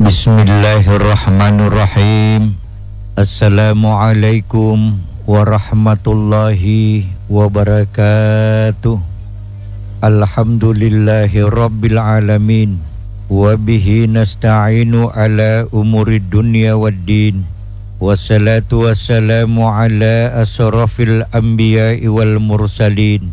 Bismillahirrahmanirrahim. Assalamualaikum warahmatullahi wabarakatuh. Alhamdulillahi rabbil alamin. Wabihi nasta'inu ala umurid dunya waddin. Wassalatu wassalamu ala asrafil anbiya'i wal mursalin,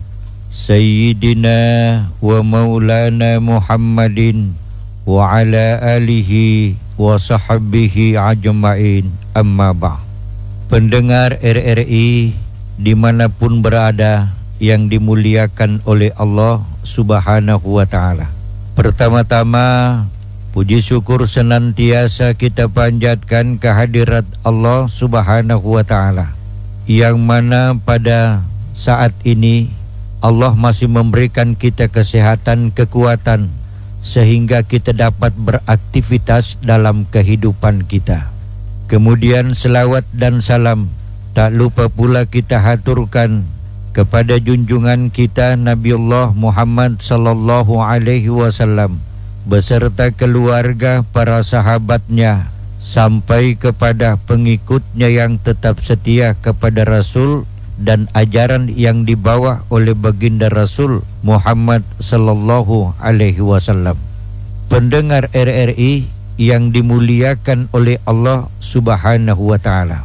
Sayyidina wa maulana Muhammadin wa ala alihi wa sahbihi ajma'in, amma ba'd. Pendengar RRI dimanapun berada yang dimuliakan oleh Allah Subhanahu wa ta'ala, pertama-tama puji syukur senantiasa kita panjatkan kehadirat Allah Subhanahu wa ta'ala, yang mana pada saat ini Allah masih memberikan kita kesehatan, kekuatan, sehingga kita dapat beraktivitas dalam kehidupan kita. Kemudian selawat dan salam tak lupa pula kita haturkan kepada junjungan kita Nabiullah Muhammad sallallahu alaihi wasallam beserta keluarga, para sahabatnya, sampai kepada pengikutnya yang tetap setia kepada Rasul dan ajaran yang dibawa oleh baginda Rasul Muhammad sallallahu alaihi wasallam. Pendengar RRI yang dimuliakan oleh Allah Subhanahu wa taala,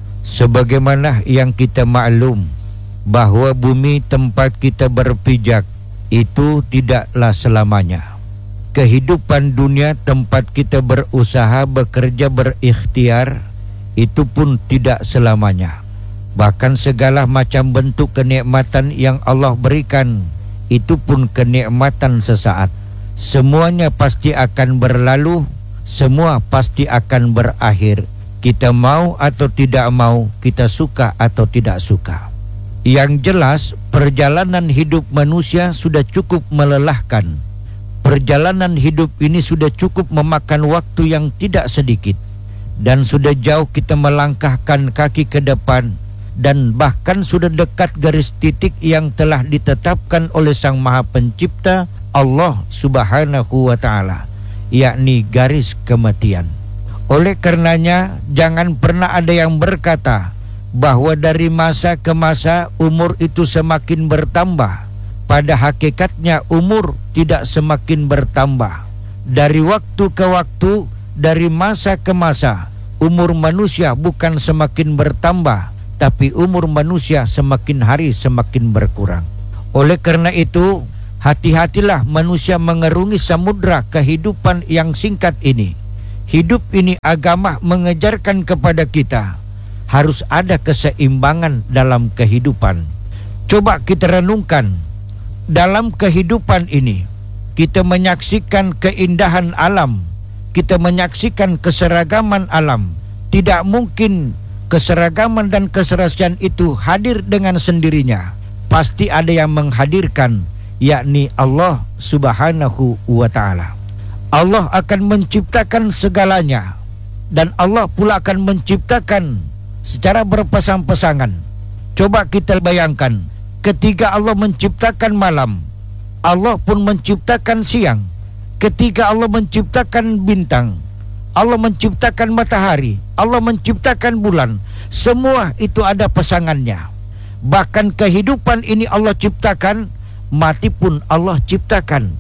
sebagaimana yang kita maklum bahawa bumi tempat kita berpijak itu tidaklah selamanya. Kehidupan dunia tempat kita berusaha, bekerja, berikhtiar, itu pun tidak selamanya. Bahkan segala macam bentuk kenikmatan yang Allah berikan, itu pun kenikmatan sesaat. Semuanya pasti akan berlalu, semua pasti akan berakhir. Kita mau atau tidak mau, kita suka atau tidak suka. Yang jelas, perjalanan hidup manusia sudah cukup melelahkan. Perjalanan hidup ini sudah cukup memakan waktu yang tidak sedikit, dan sudah jauh kita melangkahkan kaki ke depan, dan bahkan sudah dekat garis titik yang telah ditetapkan oleh Sang Maha Pencipta Allah Subhanahu wa ta'ala, yakni garis kematian. Oleh karenanya, jangan pernah ada yang berkata bahwa dari masa ke masa umur itu semakin bertambah. Pada hakikatnya umur tidak semakin bertambah. Dari waktu ke waktu, dari masa ke masa, umur manusia bukan semakin bertambah, tapi umur manusia semakin hari semakin berkurang. Oleh karena itu, hati-hatilah manusia mengerungi samudra kehidupan yang singkat ini. Hidup ini agama mengejarkan kepada kita harus ada keseimbangan dalam kehidupan. Coba kita renungkan, dalam kehidupan ini kita menyaksikan keindahan alam, kita menyaksikan keseragaman alam. Tidak mungkin keseragaman dan keserasian itu hadir dengan sendirinya. Pasti ada yang menghadirkan, yakni Allah Subhanahu wa ta'ala. Allah akan menciptakan segalanya, dan Allah pula akan menciptakan secara berpasang-pasangan. Coba kita bayangkan, ketika Allah menciptakan malam, Allah pun menciptakan siang. Ketika Allah menciptakan bintang, Allah menciptakan matahari, Allah menciptakan bulan. Semua itu ada pasangannya. Bahkan kehidupan ini Allah ciptakan, mati pun Allah ciptakan.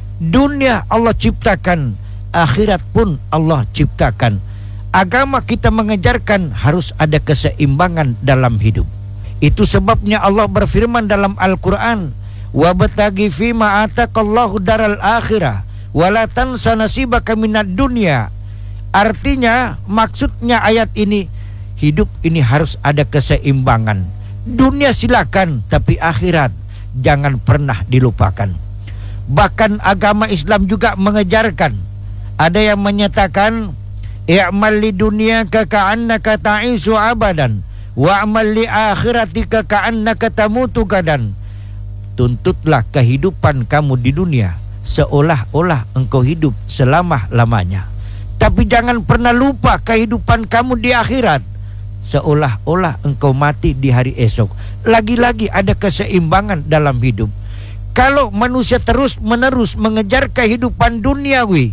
Dunia Allah ciptakan, akhirat pun Allah ciptakan. Agama kita mengejarkan harus ada keseimbangan dalam hidup. Itu sebabnya Allah berfirman dalam Al-Quran, "Wabtaghi fima ataqallahu daral akhirah, wa la tansa nasibaka minad dunya." Artinya, maksudnya ayat ini, hidup ini harus ada keseimbangan. Dunia silakan, tapi akhirat jangan pernah dilupakan. Bahkan agama Islam juga mengejarkan. Ada yang menyatakan, "I'mal li dunyaka ka'annaka ta'isu abadan, wa'mal li akhiratika ka'annaka tamutu gadan." Tuntutlah kehidupan kamu di dunia seolah-olah engkau hidup selama-lamanya. Tapi jangan pernah lupa kehidupan kamu di akhirat, seolah-olah engkau mati di hari esok. Lagi-lagi ada keseimbangan dalam hidup. Kalau manusia terus-menerus mengejar kehidupan duniawi,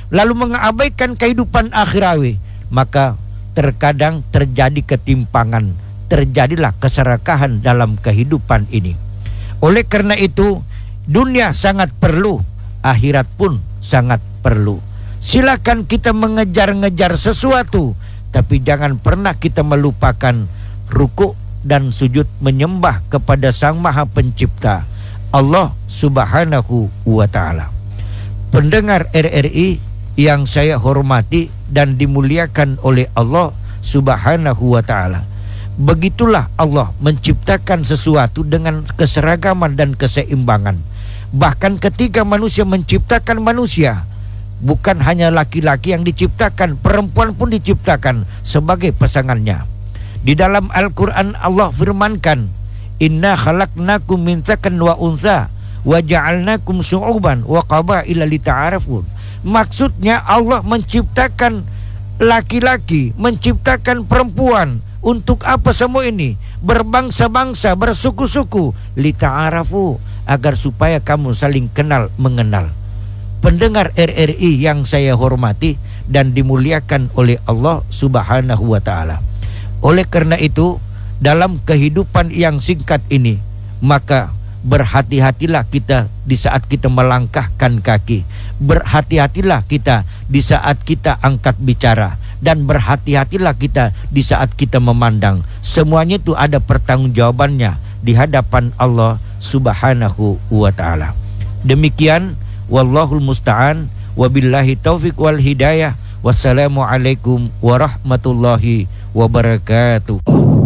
lalu mengabaikan kehidupan akhirawi, maka terkadang terjadi ketimpangan, terjadilah keserakahan dalam kehidupan ini. Oleh karena itu, dunia sangat perlu, akhirat pun sangat perlu. Silakan kita mengejar-ngejar sesuatu, tapi jangan pernah kita melupakan rukuk dan sujud menyembah kepada Sang Maha Pencipta, Allah Subhanahu wa Ta'ala. Pendengar RRI yang saya hormati dan dimuliakan oleh Allah Subhanahu wa Ta'ala, begitulah Allah menciptakan sesuatu dengan keseragaman dan keseimbangan. Bahkan ketika manusia menciptakan manusia, bukan hanya laki-laki yang diciptakan, perempuan pun diciptakan sebagai pasangannya. Di dalam Al-Quran Allah firmankan, inna khalaqnakum min dzakarin wa untha wa ja'alnakum syu'uban wa qabaila lita'arafun. Maksudnya Allah menciptakan laki-laki, menciptakan perempuan. Untuk apa semua ini? Berbangsa-bangsa, bersuku-suku, lita'arafu, agar supaya kamu saling kenal mengenal. Pendengar RRI yang saya hormati dan dimuliakan oleh Allah Subhanahu wa Ta'ala. Oleh karena itu, dalam kehidupan yang singkat ini, maka berhati-hatilah kita di saat kita melangkahkan kaki, berhati-hatilah kita di saat kita angkat bicara, dan berhati-hatilah kita di saat kita memandang. Semuanya itu ada pertanggungjawabannya di hadapan Allah Subhanahu wa Ta'ala. Demikian, wallahul musta'an, wabillahi taufiq wal hidayah. Wassalamualaikum warahmatullahi wabarakatuh.